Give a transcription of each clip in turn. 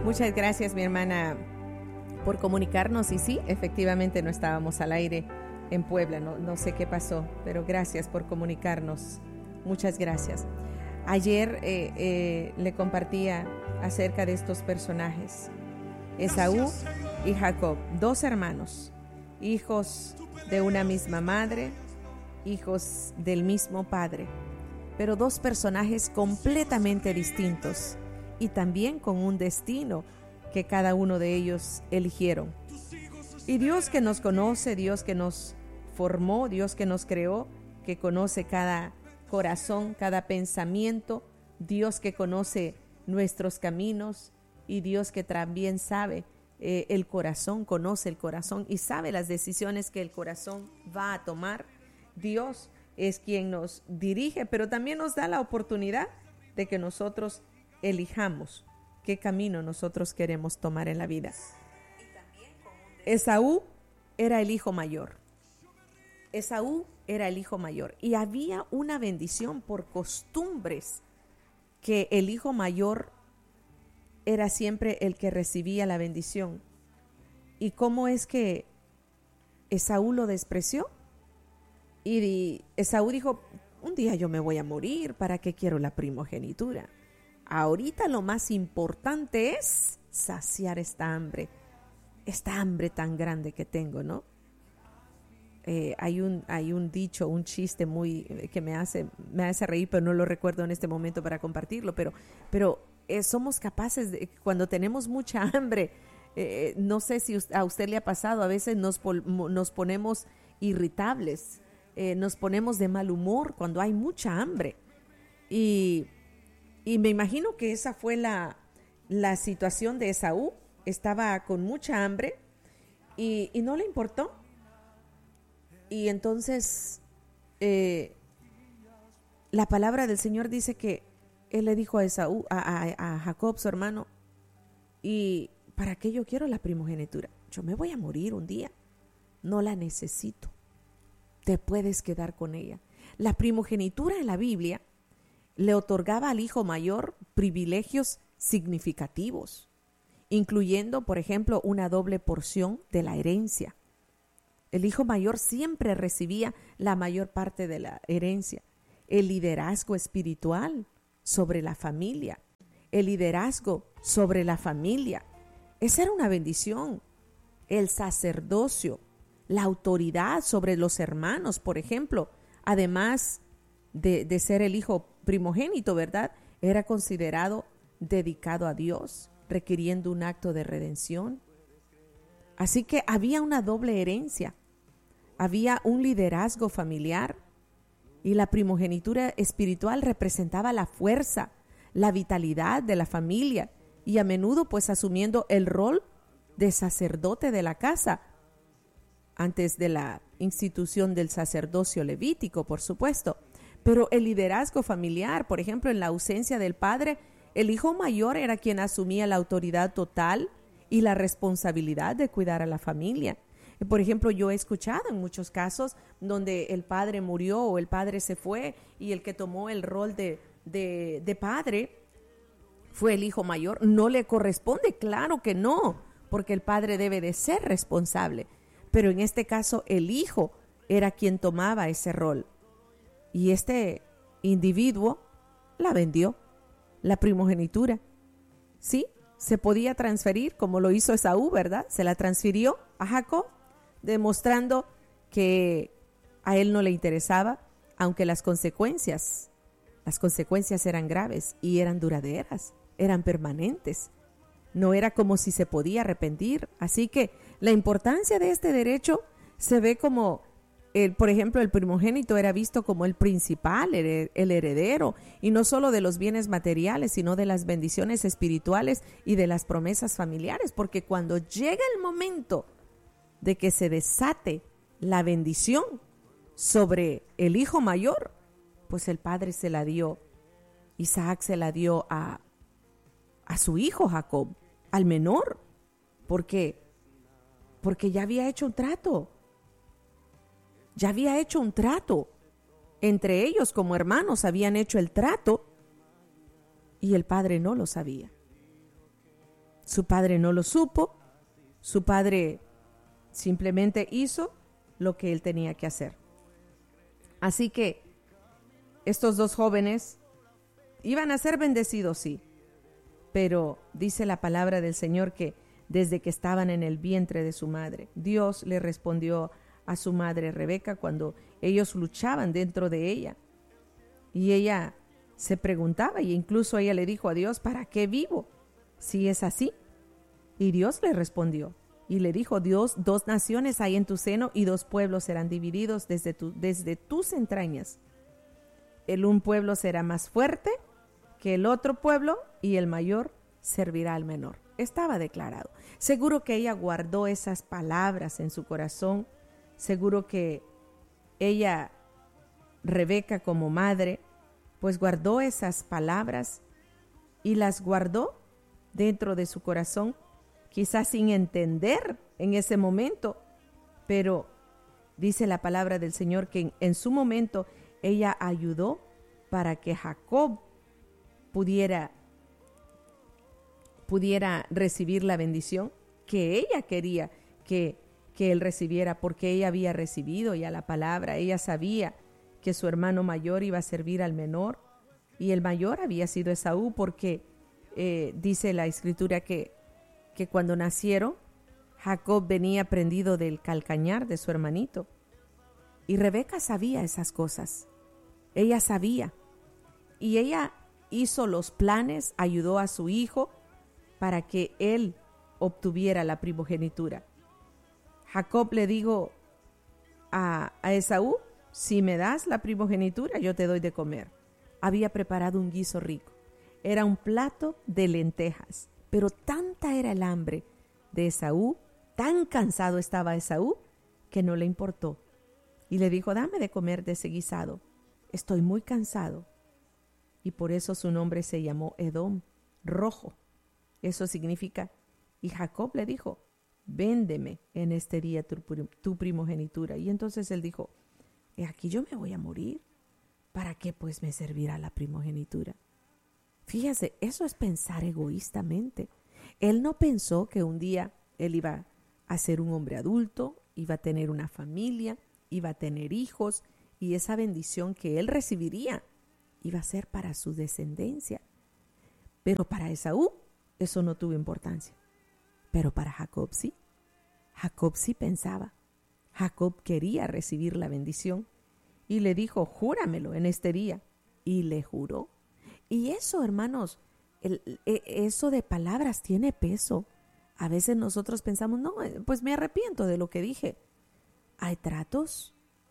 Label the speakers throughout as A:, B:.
A: Muchas gracias, mi hermana, por comunicarnos. Y sí, efectivamente no estábamos al aire en Puebla, no sé qué pasó, pero gracias por comunicarnos. Muchas gracias. Ayer le compartía acerca de estos personajes, Esaú y Jacob, dos hermanos, hijos de una misma madre, hijos del mismo padre, pero dos personajes completamente distintos y también con un destino que cada uno de ellos eligieron. Y Dios que nos conoce, Dios que nos formó, Dios que nos creó, que conoce cada corazón, cada pensamiento, Dios que conoce nuestros caminos y Dios que también sabe el corazón, conoce el corazón y sabe las decisiones que el corazón va a tomar. Dios es quien nos dirige, pero también nos da la oportunidad de que nosotros elijamos qué camino nosotros queremos tomar en la vida. Esaú era el hijo mayor. Esaú era el hijo mayor y había una bendición por costumbres que el hijo mayor era siempre el que recibía la bendición. ¿Y cómo es que Esaú lo despreció? Y Esaú dijo, un día yo me voy a morir, ¿para qué quiero la primogenitura? Ahorita lo más importante es saciar esta hambre tan grande que tengo, ¿no? Hay un dicho, un chiste muy que me hace reír, pero no lo recuerdo en este momento para compartirlo, pero somos capaces de, cuando tenemos mucha hambre, no sé si a usted le ha pasado, a veces nos ponemos irritables, nos ponemos de mal humor cuando hay mucha hambre. Y me imagino que esa fue la situación de Esaú. Estaba con mucha hambre y no le importó. Y entonces la palabra del Señor dice que él le dijo a Esaú, a Jacob, su hermano, ¿y para qué yo quiero la primogenitura? Yo me voy a morir un día, no la necesito, te puedes quedar con ella. La primogenitura en la Biblia le otorgaba al hijo mayor privilegios significativos, incluyendo, por ejemplo, una doble porción de la herencia. El hijo mayor siempre recibía la mayor parte de la herencia. El liderazgo espiritual sobre la familia. El liderazgo sobre la familia. Esa era una bendición. El sacerdocio, la autoridad sobre los hermanos, por ejemplo, además de ser el hijo primogénito, ¿verdad? Era considerado dedicado a Dios, requiriendo un acto de redención. Así que había una doble herencia, había un liderazgo familiar y la primogenitura espiritual representaba la fuerza, la vitalidad de la familia y a menudo pues asumiendo el rol de sacerdote de la casa antes de la institución del sacerdocio levítico, por supuesto. Pero el liderazgo familiar, por ejemplo, en la ausencia del padre, el hijo mayor era quien asumía la autoridad total y la responsabilidad de cuidar a la familia. Por ejemplo, yo he escuchado en muchos casos donde el padre murió o el padre se fue y el que tomó el rol de padre fue el hijo mayor. No le corresponde, claro que no, porque el padre debe de ser responsable. Pero en este caso el hijo era quien tomaba ese rol. Y este individuo la vendió, la primogenitura. Sí, se podía transferir como lo hizo Esaú, ¿verdad? Se la transfirió a Jacob, demostrando que a él no le interesaba, aunque las consecuencias eran graves y eran duraderas, eran permanentes. No era como si se podía arrepentir. Así que la importancia de este derecho se ve como, por ejemplo, el primogénito era visto como el principal, el heredero, y no solo de los bienes materiales, sino de las bendiciones espirituales y de las promesas familiares, porque cuando llega el momento de que se desate la bendición sobre el hijo mayor, pues el padre se la dio, Isaac se la dio a su hijo Jacob, al menor, porque ya había hecho un trato. Ya había hecho un trato. Entre ellos como hermanos habían hecho el trato y el padre no lo sabía. Su padre no lo supo, su padre simplemente hizo lo que él tenía que hacer. Así que estos dos jóvenes iban a ser bendecidos, sí, pero dice la palabra del Señor que desde que estaban en el vientre de su madre, Dios le respondió a su madre Rebeca cuando ellos luchaban dentro de ella. Y ella se preguntaba, y incluso ella le dijo a Dios, ¿para qué vivo si es así? Y Dios le respondió y le dijo, Dios, 2 naciones hay en tu seno y 2 pueblos serán divididos desde tus entrañas. Un pueblo será más fuerte que el otro pueblo y el mayor servirá al menor. Estaba declarado. Seguro que ella guardó esas palabras en su corazón. Seguro que ella, Rebeca como madre, pues guardó esas palabras y las guardó dentro de su corazón, quizás sin entender en ese momento, pero dice la palabra del Señor que en su momento ella ayudó para que Jacob pudiera recibir la bendición que ella quería que él recibiera, porque ella había recibido ya la palabra. Ella sabía que su hermano mayor iba a servir al menor, y el mayor había sido Esaú, porque dice la escritura que cuando nacieron, Jacob venía prendido del calcañar de su hermanito. Y Rebeca sabía esas cosas. Ella sabía. Y ella hizo los planes, ayudó a su hijo para que él obtuviera la primogenitura. Jacob le dijo a Esaú, si me das la primogenitura, yo te doy de comer. Había preparado un guiso rico. Era un plato de lentejas, pero tanta era el hambre de Esaú, tan cansado estaba Esaú, que no le importó. Y le dijo, dame de comer de ese guisado. Estoy muy cansado. Y por eso su nombre se llamó Edom, rojo. Eso significa, y Jacob le dijo, véndeme en este día tu primogenitura. Y entonces él dijo, aquí yo me voy a morir. ¿Para qué pues me servirá la primogenitura? Fíjese, eso es pensar egoístamente. Él no pensó que un día él iba a ser un hombre adulto, iba a tener una familia, iba a tener hijos, y esa bendición que él recibiría iba a ser para su descendencia. Pero para Esaú eso no tuvo importancia. Pero para Jacob sí. Jacob sí pensaba. Jacob quería recibir la bendición y le dijo, júramelo en este día. Y le juró. Y eso, hermanos, eso de palabras tiene peso. A veces nosotros pensamos, no, pues me arrepiento de lo que dije. Hay tratos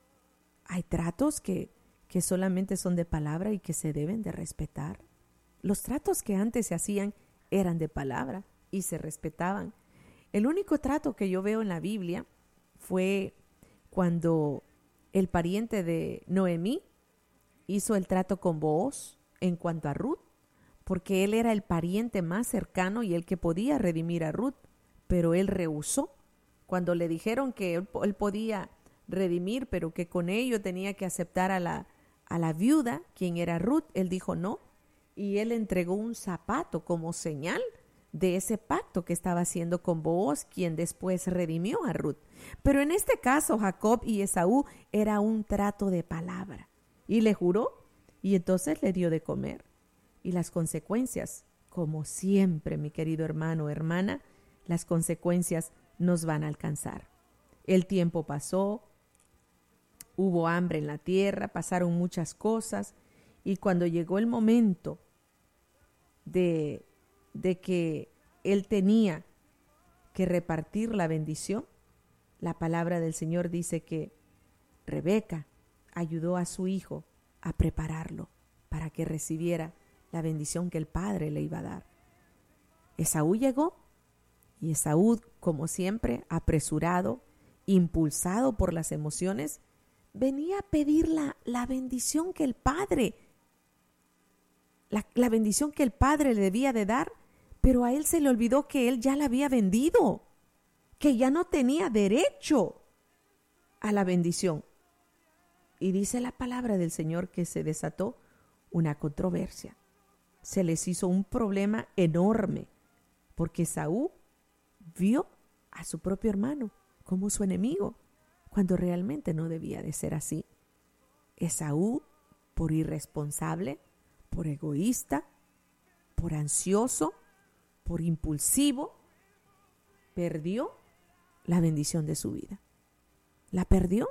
A: que solamente son de palabra y que se deben de respetar. Los tratos que antes se hacían eran de palabra y se respetaban. El único trato que yo veo en la Biblia fue cuando el pariente de Noemí hizo el trato con Booz en cuanto a Ruth, porque él era el pariente más cercano y el que podía redimir a Ruth, pero él rehusó. Cuando le dijeron que él podía redimir, pero que con ello tenía que aceptar a la viuda, quien era Ruth, él dijo no, y él entregó un zapato como señal de ese pacto que estaba haciendo con Booz, quien después redimió a Ruth. Pero en este caso, Jacob y Esaú era un trato de palabra, y le juró, y entonces le dio de comer. Y las consecuencias, como siempre, mi querido hermano o hermana, las consecuencias nos van a alcanzar. El tiempo pasó, hubo hambre en la tierra, pasaron muchas cosas, y cuando llegó el momento de que él tenía que repartir la bendición, la palabra del Señor dice que Rebeca ayudó a su hijo a prepararlo para que recibiera la bendición que el padre le iba a dar. Esaú llegó, y Esaú, como siempre, apresurado, impulsado por las emociones, venía a pedir la bendición que el padre, la bendición que el padre le debía de dar, pero a él se le olvidó que él ya la había vendido, que ya no tenía derecho a la bendición. Y dice la palabra del Señor que se desató una controversia. Se les hizo un problema enorme, porque Esaú vio a su propio hermano como su enemigo, cuando realmente no debía de ser así. Esaú, por irresponsable, por egoísta, por ansioso, por impulsivo, perdió la bendición de su vida. La perdió.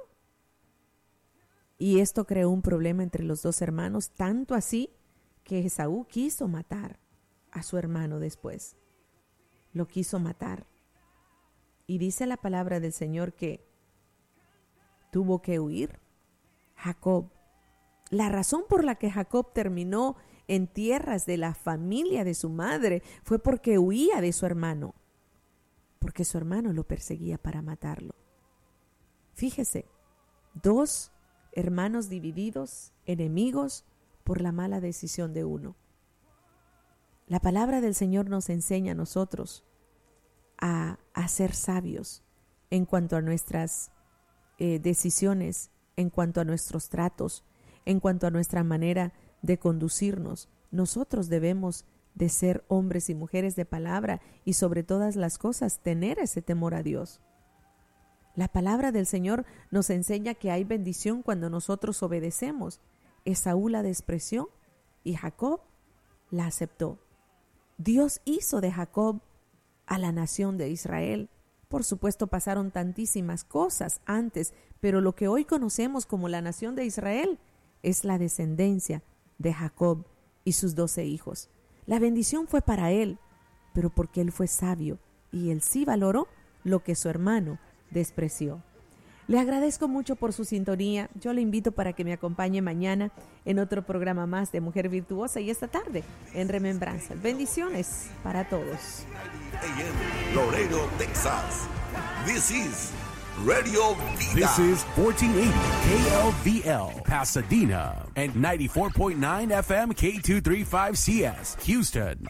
A: Y esto creó un problema entre los dos hermanos, tanto así que Esaú quiso matar a su hermano después. Lo quiso matar. Y dice la palabra del Señor que tuvo que huir Jacob. La razón por la que Jacob terminó en tierras de la familia de su madre fue porque huía de su hermano, porque su hermano lo perseguía para matarlo. Fíjese, dos hermanos divididos, enemigos, por la mala decisión de uno. La palabra del Señor nos enseña a nosotros a ser sabios en cuanto a nuestras decisiones, en cuanto a nuestros tratos, en cuanto a nuestra manera de conducirnos. Nosotros debemos de ser hombres y mujeres de palabra y sobre todas las cosas tener ese temor a Dios. La palabra del Señor nos enseña que hay bendición cuando nosotros obedecemos. Esaú la despreció y Jacob la aceptó. Dios hizo de Jacob a la nación de Israel. Por supuesto, pasaron tantísimas cosas antes, pero lo que hoy conocemos como la nación de Israel es la descendencia de Jacob y sus 12 hijos. La bendición fue para él, pero porque él fue sabio y él sí valoró lo que su hermano despreció. Le agradezco mucho por su sintonía. Yo le invito para que me acompañe mañana en otro programa más de Mujer Virtuosa y esta tarde en Remembranzas. Bendiciones para todos.
B: Laredo, Texas. This is Radio Vida.
C: This is 1480 KLVL, Pasadena, and 94.9 FM K235CS, Houston.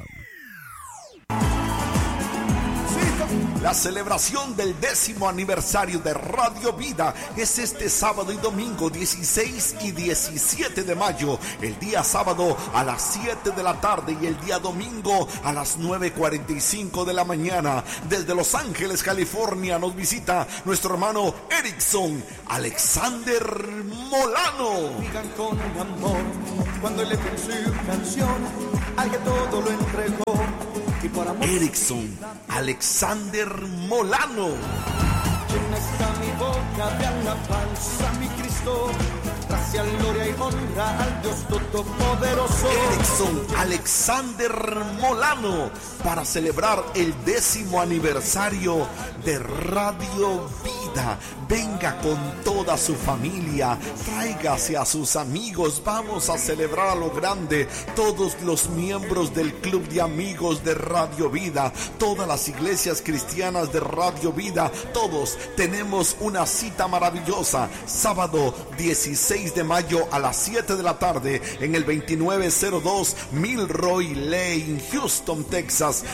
B: La celebración del 10º aniversario de Radio Vida es este sábado y domingo 16 y 17 de mayo. El día sábado a las 7 de la tarde y el día domingo a las 9:45 de la mañana. Desde Los Ángeles, California, nos visita nuestro hermano Erickson Alexander Molano.
D: Digan con amor, cuando le dio su canción, al que todo lo entregó.
B: Erickson Alexander Molano.
D: Llena está mi boca de alabanza, mi Cristo. Gracia, gloria y honra al Dios Todopoderoso.
B: Erickson Alexander Molano, para celebrar el 10º aniversario de Radio Vida. Venga con toda su familia, tráigase a sus amigos, vamos a celebrar a lo grande. Todos los miembros del Club de Amigos de Radio Vida, todas las iglesias cristianas de Radio Vida, todos tenemos una cita maravillosa. Sábado 16 de mayo a las 7 de la tarde en el 2902 Milroy Lane, Houston, Texas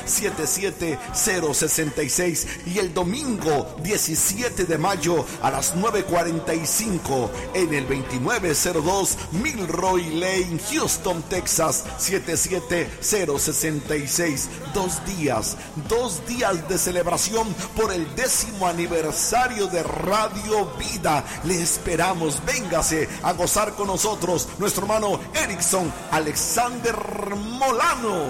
B: 77066, y el domingo 17 de mayo a las 9:45 en el 2902 Milroy Lane, Houston, Texas 77066. 2 días de celebración por el 10º aniversario de Radio Vida. Le esperamos, véngase a gozar con nosotros, nuestro hermano Erickson Alexander Molano.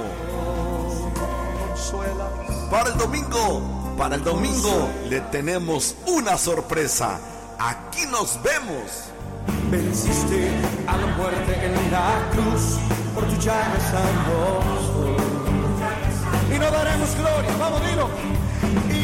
B: Para el domingo le tenemos una sorpresa. Aquí nos vemos.
D: Venciste a la muerte en la cruz, por tu llaga santos, y no daremos gloria, vamos, dilo.